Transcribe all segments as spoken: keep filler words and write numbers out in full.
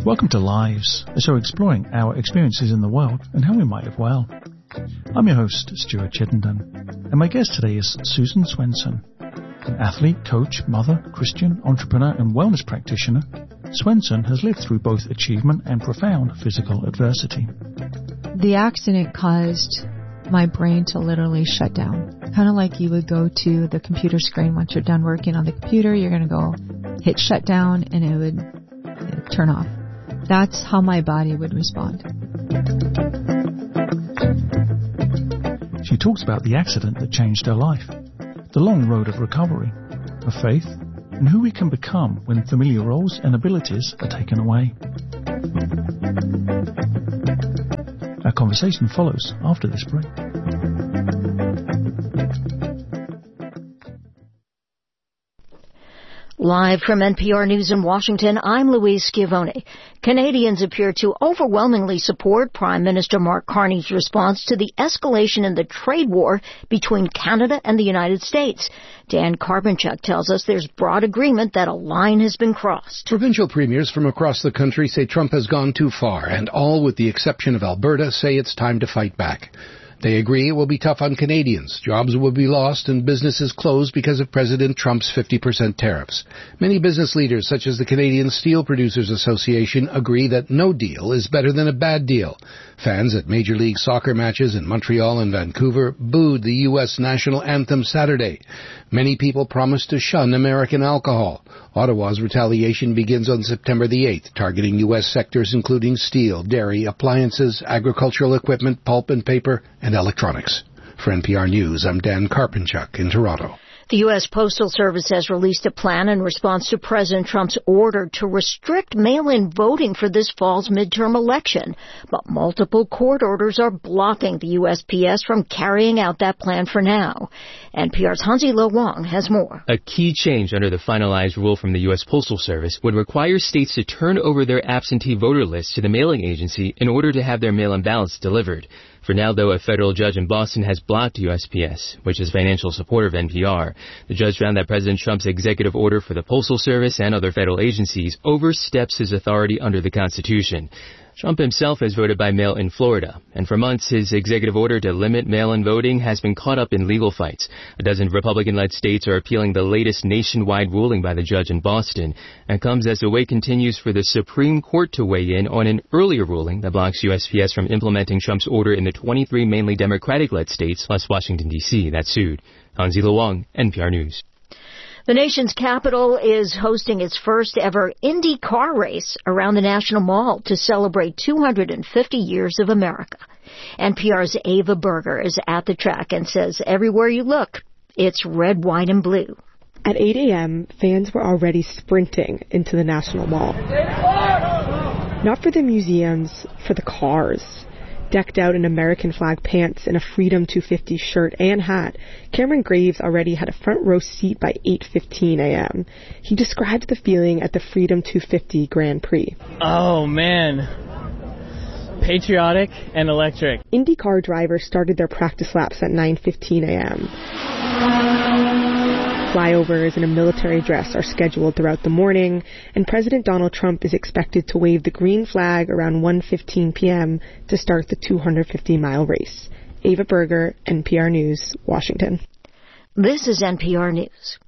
Welcome to Lives, a show exploring our experiences in the world and how we might live well. I'm your host, Stuart Chittenden, and my guest today is Susan Swenson. An athlete, coach, mother, Christian, entrepreneur and wellness practitioner, Swenson has lived through both achievement and profound physical adversity. The accident caused my brain to literally shut down. Kind of like you would go to the computer screen once you're done working on the computer, you're going to go hit shut down and it would you know, turn off. That's how my body would respond. She talks about the accident that changed her life, the long road of recovery, of faith, and who we can become when familiar roles and abilities are taken away. Our conversation follows after this break. Live from N P R News in Washington, I'm Louise Schiavone. Canadians appear to overwhelmingly support Prime Minister Mark Carney's response to the escalation in the trade war between Canada and the United States. Dan Karpenchuk tells us there's broad agreement that a line has been crossed. Provincial premiers from across the country say Trump has gone too far, and all, with the exception of Alberta, say it's time to fight back. They agree it will be tough on Canadians. Jobs will be lost and businesses closed because of President Trump's fifty percent tariffs. Many business leaders, such as the Canadian Steel Producers Association, agree that no deal is better than a bad deal. Fans at Major League Soccer matches in Montreal and Vancouver booed the U S national anthem Saturday. Many people promised to shun American alcohol. Ottawa's retaliation begins on September the eighth, targeting U S sectors including steel, dairy, appliances, agricultural equipment, pulp and paper, and electronics. For N P R News, I'm Dan Karpenchuk in Toronto. The U S Postal Service has released a plan in response to President Trump's order to restrict mail-in voting for this fall's midterm election. But multiple court orders are blocking the U S P S from carrying out that plan for now. N P R's Hansi Lo Wang has more. A key change under the finalized rule from the U S Postal Service would require states to turn over their absentee voter lists to the mailing agency in order to have their mail-in ballots delivered. For now, though, a federal judge in Boston has blocked U S P S, which is a financial supporter of N P R. The judge found that President Trump's executive order for the Postal Service and other federal agencies oversteps his authority under the Constitution. Trump himself has voted by mail in Florida, and for months his executive order to limit mail-in voting has been caught up in legal fights. A dozen Republican-led states are appealing the latest nationwide ruling by the judge in Boston, and comes as the wait continues for the Supreme Court to weigh in on an earlier ruling that blocks U S P S from implementing Trump's order in the twenty-three mainly Democratic-led states, plus Washington, D C, that sued. Hansi Lo Wang, N P R News. The nation's capital is hosting its first ever Indy car race around the National Mall to celebrate two hundred fifty years of America. N P R's Ava Berger is at the track and says everywhere you look, it's red, white, and blue. At eight a.m., fans were already sprinting into the National Mall. Not for the museums, for the cars. Decked out in American flag pants and a Freedom two fifty shirt and hat, Cameron Graves already had a front row seat by eight fifteen a.m. He described the feeling at the Freedom two fifty Grand Prix. Oh, man. Patriotic and electric. IndyCar drivers started their practice laps at nine fifteen a.m. Flyovers in a military dress are scheduled throughout the morning, and President Donald Trump is expected to wave the green flag around one fifteen p.m. to start the two hundred fifty mile race. Ava Berger, N P R News, Washington. This is N P R News.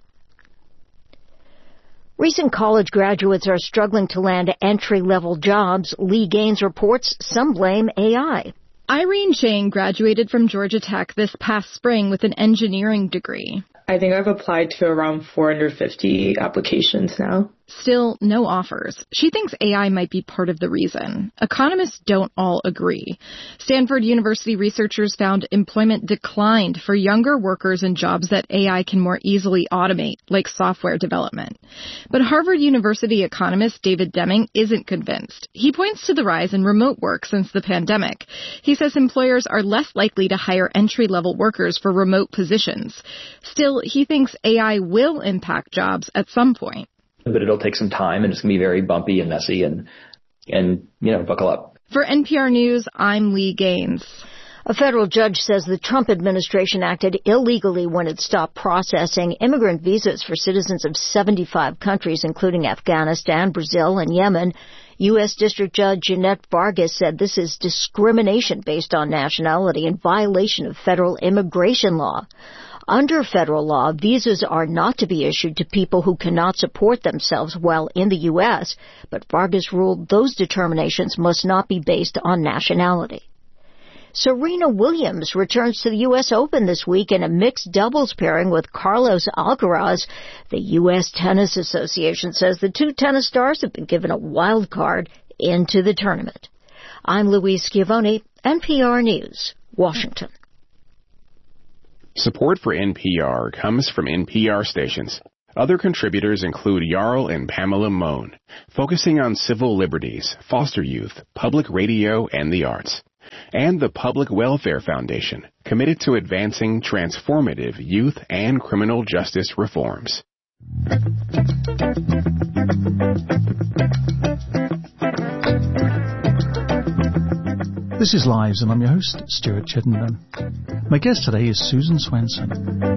Recent college graduates are struggling to land entry-level jobs. Lee Gaines reports some blame A I. Irene Chang graduated from Georgia Tech this past spring with an engineering degree. I think I've applied to around four hundred fifty applications now. Still, no offers. She thinks A I might be part of the reason. Economists don't all agree. Stanford University researchers found employment declined for younger workers in jobs that A I can more easily automate, like software development. But Harvard University economist David Deming isn't convinced. He points to the rise in remote work since the pandemic. He says employers are less likely to hire entry-level workers for remote positions. Still, he thinks A I will impact jobs at some point. But it'll take some time, and it's going to be very bumpy and messy, and, and you know, buckle up. For N P R News, I'm Lee Gaines. A federal judge says the Trump administration acted illegally when it stopped processing immigrant visas for citizens of seventy-five countries, including Afghanistan, Brazil, and Yemen. U S. District Judge Jeanette Vargas said this is discrimination based on nationality in violation of federal immigration law. Under federal law, visas are not to be issued to people who cannot support themselves while in the U S, but Vargas ruled those determinations must not be based on nationality. Serena Williams returns to the U S. Open this week in a mixed doubles pairing with Carlos Alcaraz. The U S. Tennis Association says the two tennis stars have been given a wild card into the tournament. I'm Louise Schiavone, N P R News, Washington. Support for N P R comes from N P R stations. Other contributors include Jarl and Pamela Mohn, focusing on civil liberties, foster youth, public radio, and the arts. And the Public Welfare Foundation, committed to advancing transformative youth and criminal justice reforms. This is Lives, and I'm your host, Stuart Chittenden. My guest today is Susan Swenson.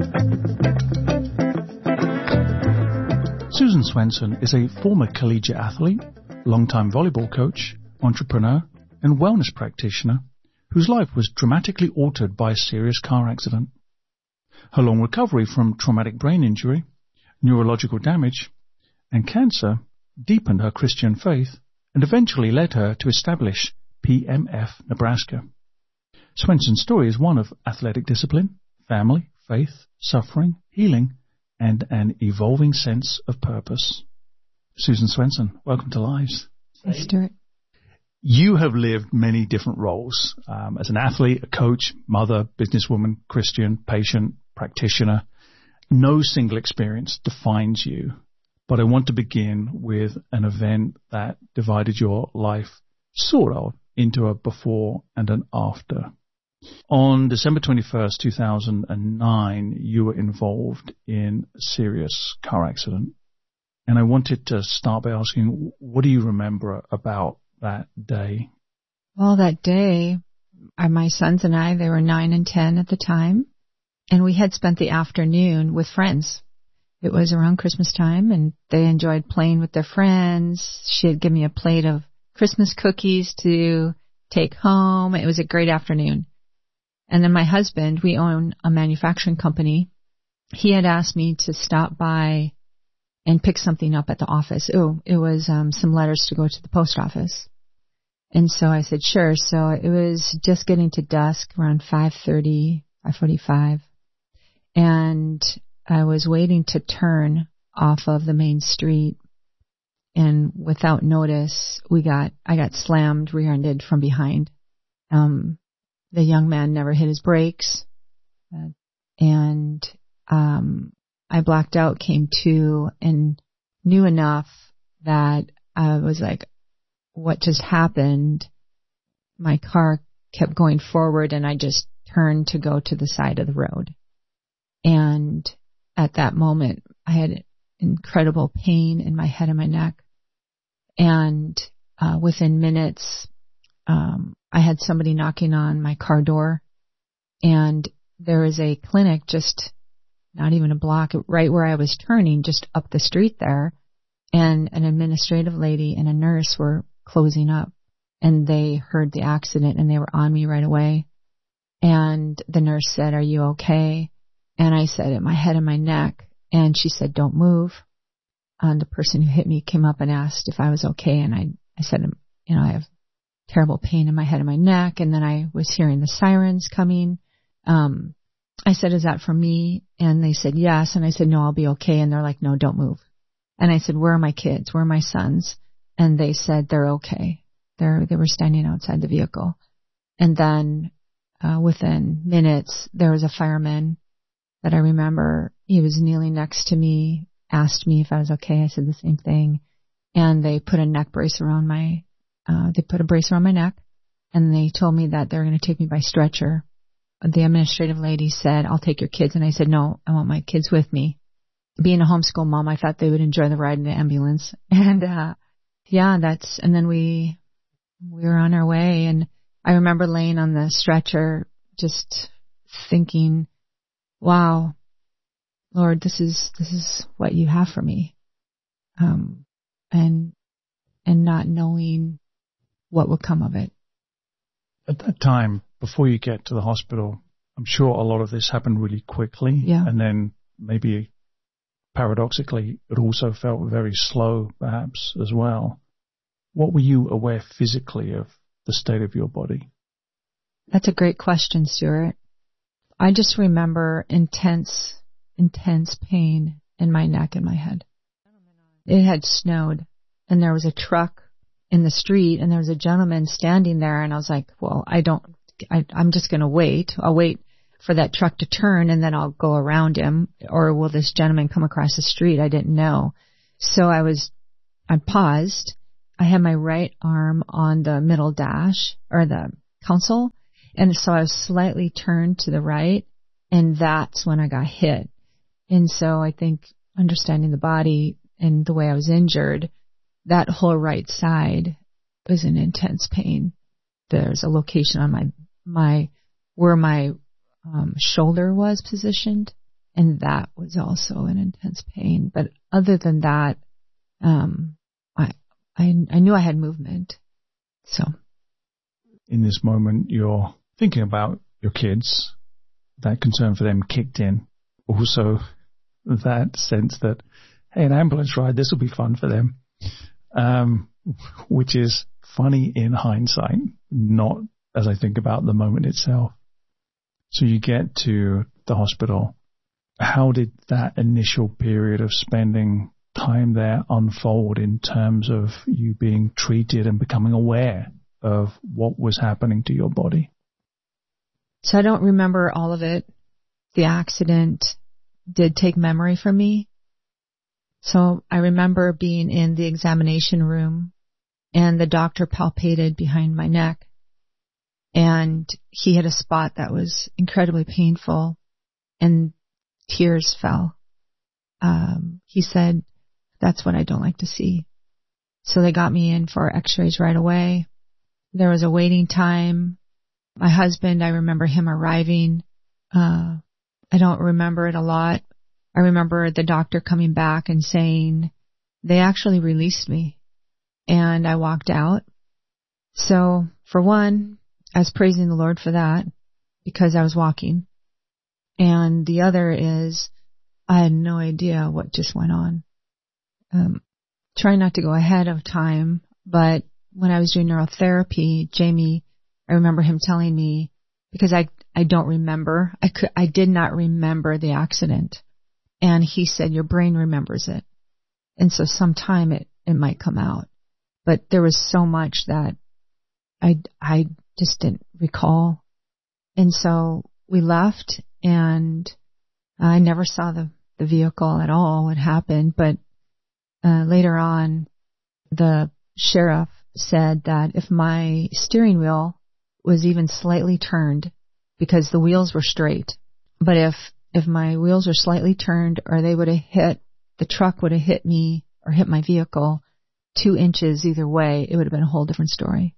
Susan Swenson is a former collegiate athlete, longtime volleyball coach, entrepreneur, and wellness practitioner whose life was dramatically altered by a serious car accident. Her long recovery from traumatic brain injury, neurological damage, and cancer deepened her Christian faith and eventually led her to establish P M F Nebraska. Swenson's story is one of athletic discipline, family, faith, suffering, healing, and an evolving sense of purpose. Susan Swenson, welcome to Lives. Thanks, Stuart. You have lived many different roles um, as an athlete, a coach, mother, businesswoman, Christian, patient, practitioner. No single experience defines you, but I want to begin with an event that divided your life sort of into a before and an after. On December twenty-first, two thousand nine, you were involved in a serious car accident. And I wanted to start by asking, what do you remember about that day? Well, that day, my sons and I, they were nine and ten at the time, and we had spent the afternoon with friends. It was around Christmas time, and they enjoyed playing with their friends. She had given me a plate of Christmas cookies to take home. It was a great afternoon. And then my husband, we own a manufacturing company. He had asked me to stop by and pick something up at the office. Oh, it was um, some letters to go to the post office. And so I said, sure. So it was just getting to dusk, around five thirty, five forty-five. And I was waiting to turn off of the main street. And without notice, we got, I got slammed, rear-ended from behind. Um, the young man never hit his brakes. Uh, and, um, I blacked out, came to, and knew enough that I was like, what just happened? My car kept going forward, and I just turned to go to the side of the road. And at that moment, I had incredible pain in my head and my neck. And uh, within minutes, um, I had somebody knocking on my car door, and there is a clinic just not even a block right where I was turning, just up the street there, and an administrative lady and a nurse were closing up, and they heard the accident, and they were on me right away. And the nurse said, "Are you okay?" And I said, "At my head and my neck." And she said, "Don't move." And the person who hit me came up and asked if I was okay, and I, I said, you know, I have terrible pain in my head and my neck. And then I was hearing the sirens coming. Um, I said, "Is that for me?" And they said, "Yes." And I said, "No, I'll be okay." And they're like, "No, don't move." And I said, "Where are my kids? Where are my sons?" And they said, "They're okay." They're, they were standing outside the vehicle. And then uh, within minutes, there was a fireman that I remember. He was kneeling next to me, asked me if I was okay. I said the same thing. And they put a neck brace around my, uh, they put a brace around my neck, and they told me that they were going to take me by stretcher. The administrative lady said, "I'll take your kids." And I said, "No, I want my kids with me." Being a homeschool mom, I thought they would enjoy the ride in the ambulance. And, uh, yeah, that's, and then we, we were on our way. And I remember laying on the stretcher just thinking, wow, Lord, this is, this is what you have for me. Um, and, and not knowing what will come of it. At that time, before you get to the hospital, I'm sure a lot of this happened really quickly. Yeah. And then maybe paradoxically, it also felt very slow, perhaps, as well. What were you aware physically of the state of your body? That's a great question, Stuart. I just remember intense, intense pain in my neck and my head. It had snowed, and there was a truck in the street, and there was a gentleman standing there, and I was like, well, I don't, I, I'm just going to wait. I'll wait for that truck to turn, and then I'll go around him, or will this gentleman come across the street? I didn't know. So I was, I paused. I had my right arm on the middle dash, or the console, and so I was slightly turned to the right, and that's when I got hit. And so I think understanding the body and the way I was injured, that whole right side was in intense pain. There's a location on my, my, where my um, shoulder was positioned, and that was also an intense pain. But other than that, um, I, I, I knew I had movement. So. In this moment, you're thinking about your kids. That concern for them kicked in. Also, that sense that, hey, an ambulance ride, this will be fun for them. Um, which is funny in hindsight, not as I think about the moment itself. So you get to the hospital. How did that initial period of spending time there unfold in terms of you being treated and becoming aware of what was happening to your body? So I don't remember all of it. The accident did take memory from me. So I remember being in the examination room, and the doctor palpated behind my neck, and he had a spot that was incredibly painful, and tears fell. Um, he said, that's what I don't like to see. So they got me in for x-rays right away. There was a waiting time. My husband, I remember him arriving. Uh, I don't remember it a lot. I remember the doctor coming back and saying, they actually released me, and I walked out. So for one, I was praising the Lord for that because I was walking. And the other is I had no idea what just went on. Um, trying not to go ahead of time, but when I was doing neurotherapy, Jamie, I remember him telling me, because I, I don't remember, I could, I did not remember the accident. And he said, your brain remembers it. And so sometime it, it might come out. But there was so much that I, I just didn't recall. And so we left, and I never saw the, the vehicle at all, what happened. But uh, later on, the sheriff said that if my steering wheel was even slightly turned, because the wheels were straight, but if If my wheels were slightly turned, or they would have hit, the truck would have hit me or hit my vehicle two inches either way, it would have been a whole different story.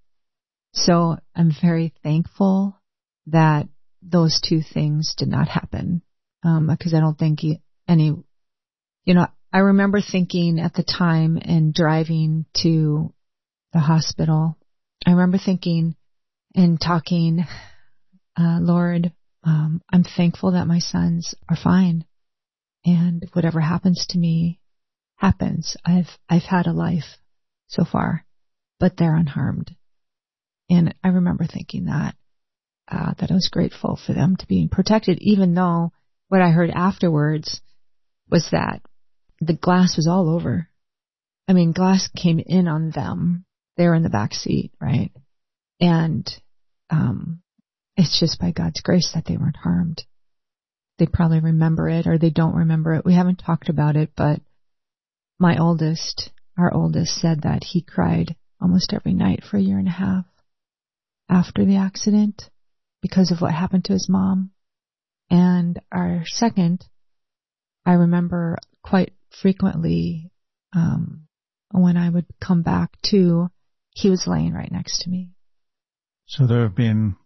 So I'm very thankful that those two things did not happen, um, because I don't think any, you know, I remember thinking at the time and driving to the hospital, I remember thinking and talking, uh, Lord, Um, I'm thankful that my sons are fine, and whatever happens to me happens. I've, I've had a life so far, but they're unharmed. And I remember thinking that, uh, that I was grateful for them to being protected, even though what I heard afterwards was that the glass was all over. I mean, glass came in on them. They were in the back seat, right? And, um, it's just by God's grace that they weren't harmed. They probably remember it, or they don't remember it. We haven't talked about it, but my oldest, our oldest, said that he cried almost every night for a year and a half after the accident because of what happened to his mom. And our second, I remember quite frequently, um, when I would come back to, he was laying right next to me. So there have been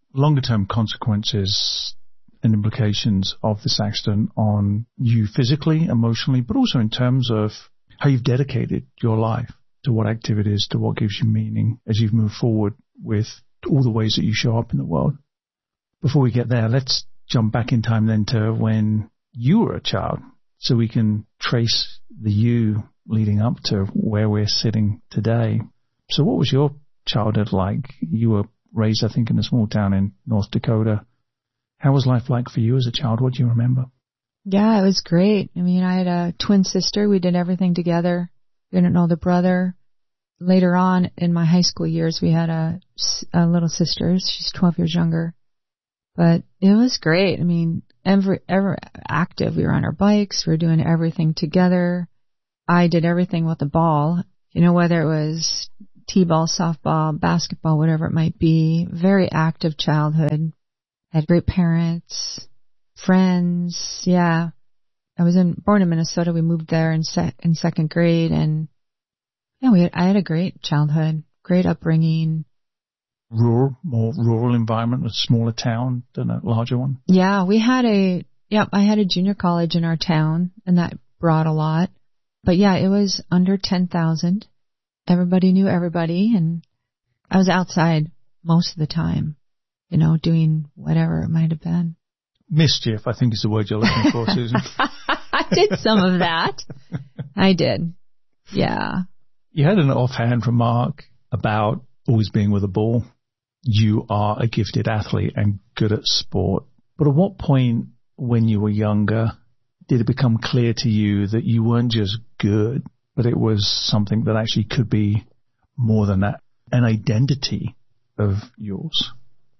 longer term consequences and implications of this accident on you physically, emotionally, but also in terms of how you've dedicated your life to what activities, to what gives you meaning as you've moved forward with all the ways that you show up in the world. Before we get there, let's jump back in time then to when you were a child, so we can trace the you leading up to where we're sitting today. So what was your childhood like? You were raised, I think, in a small town in North Dakota. How was life like for you as a child? What do you remember? Yeah, it was great. I mean, I had a twin sister. We did everything together. We didn't know the brother. Later on in my high school years, we had a, a little sister. She's twelve years younger. But it was great. I mean, ever, ever active. We were on our bikes. We were doing everything together. I did everything with the ball, you know, whether it was t-ball, softball, basketball, whatever it might be. Very active childhood. Had great parents, friends. Yeah. I was in, born in Minnesota. We moved there in, se- in second grade. And yeah, we had, I had a great childhood, great upbringing. Rural, more rural environment, a smaller town than a larger one? Yeah, we had a, yeah, I had a junior college in our town, and that brought a lot. But yeah, it was under ten thousand. Everybody knew everybody, and I was outside most of the time, you know, doing whatever it might have been. Mischief, I think is the word you're looking for, Susan. I did some of that. I did. Yeah. You had an offhand remark about always being with a ball. You are a gifted athlete and good at sport. But at what point when you were younger did it become clear to you that you weren't just good, but it was something that actually could be more than that, an identity of yours?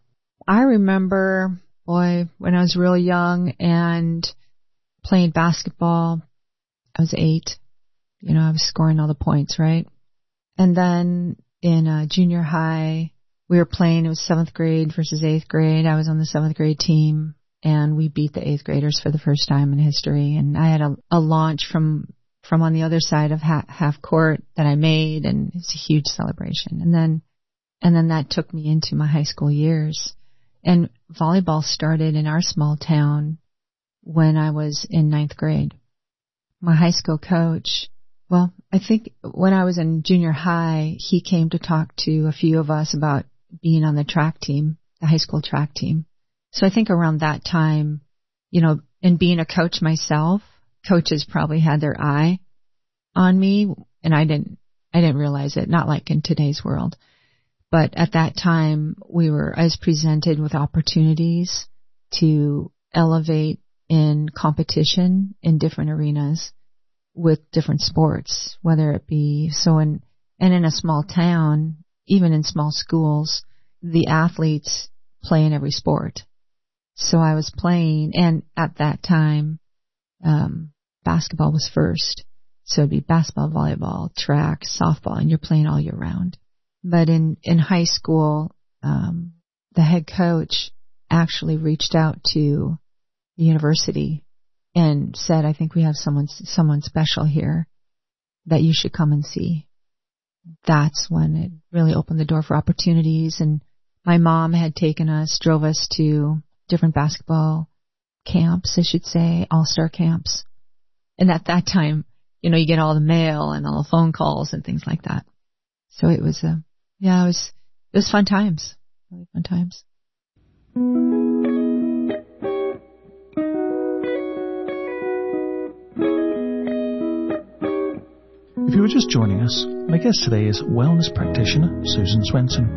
I remember, boy, when I was real young and playing basketball, I was eight. You know, I was scoring all the points, right? And then in uh, junior high, we were playing, it was seventh grade versus eighth grade. I was on the seventh grade team, and we beat the eighth graders for the first time in history. And I had a, a launch from from on the other side of ha- half court that I made, and it was a huge celebration. And then, and then that took me into my high school years. And volleyball started in our small town when I was in ninth grade. My high school coach, well, I think when I was in junior high, he came to talk to a few of us about being on the track team, the high school track team. So I think around that time, you know, and being a coach myself, coaches probably had their eye on me, and I didn't, I didn't realize it, not like in today's world. But at that time, we were, I was presented with opportunities to elevate in competition in different arenas with different sports, whether it be, so in, and in a small town, even in small schools, the athletes play in every sport. So I was playing, and at that time, um, basketball was first. So it'd be basketball, volleyball, track, softball, and you're playing all year round. But in, in high school, um, the head coach actually reached out to the university and said, I think we have someone, someone special here that you should come and see. That's when it really opened the door for opportunities. And my mom had taken us, drove us to different basketball camps, I should say, all-star camps. And at that time, you know, you get all the mail and all the phone calls and things like that. So it was, uh, yeah, it was, it was fun times, really fun times. If you were just joining us, my guest today is wellness practitioner Susan Swenson.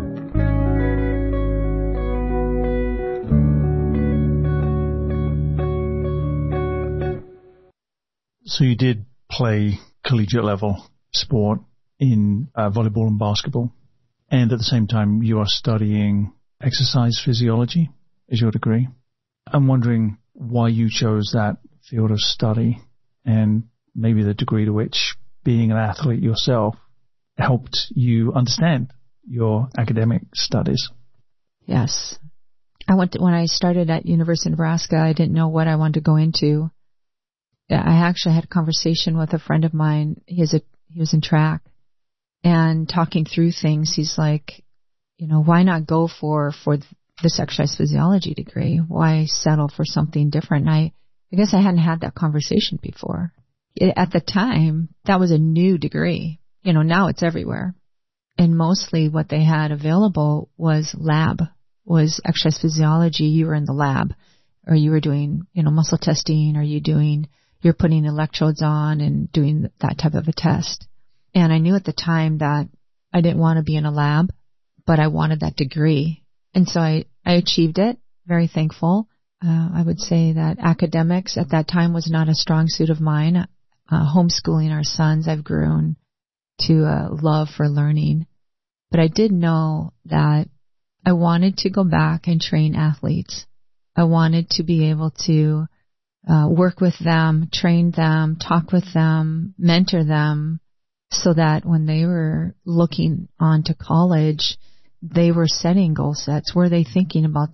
So you did play collegiate level sport in uh, volleyball and basketball, and at the same time you are studying exercise physiology as your degree. I'm wondering why you chose that field of study, and maybe the degree to which being an athlete yourself helped you understand your academic studies. Yes. I went to, when I started at University of Nebraska, I didn't know what I wanted to go into. I actually had a conversation with a friend of mine. He is a, he was in track, and talking through things, he's like, you know, why not go for, for this exercise physiology degree? Why settle for something different? And I, I guess I hadn't had that conversation before. It, at the time, that was a new degree. You know, now it's everywhere. And mostly what they had available was lab, was exercise physiology. You were in the lab, or you were doing, you know, muscle testing, or you doing, you're putting electrodes on and doing that type of a test. And I knew at the time that I didn't want to be in a lab, but I wanted that degree. And so I, I achieved it. Very thankful. Uh, I would say that academics at that time was not a strong suit of mine. Uh, homeschooling our sons, I've grown to a love for learning. But I did know that I wanted to go back and train athletes. I wanted to be able to uh, work with them, train them, talk with them, mentor them, so that when they were looking on to college, they were setting goal sets. Were they thinking about